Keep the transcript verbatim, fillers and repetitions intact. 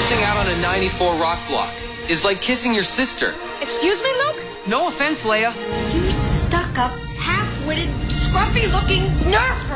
missing out on a ninety-four rock block is like kissing your sister. Excuse me, Luke? No offense, Leia. You stuck-up, half-witted, scruffy-looking nerf